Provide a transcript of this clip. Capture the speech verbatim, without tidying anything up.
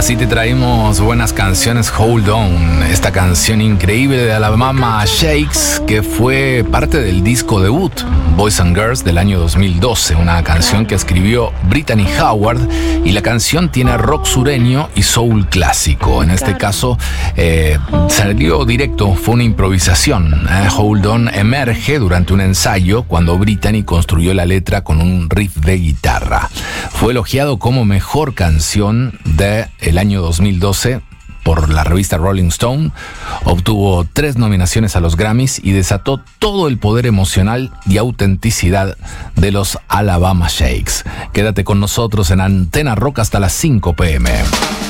Así te traemos buenas canciones. Hold On, esta canción increíble de Alabama Shakes, que fue parte del disco debut Boys and Girls del año dos mil doce, una canción que escribió Brittany Howard, y la canción tiene rock sureño y soul clásico. En este caso eh, salió directo, fue una improvisación. eh, Hold On emerge durante un ensayo cuando Brittany construyó la letra con un riff de guitarra. Fue elogiado como mejor canción de el año dos mil doce por la revista Rolling Stone, obtuvo tres nominaciones a los Grammys y desató todo el poder emocional y autenticidad de los Alabama Shakes. Quédate con nosotros en Antena Rock hasta las cinco p m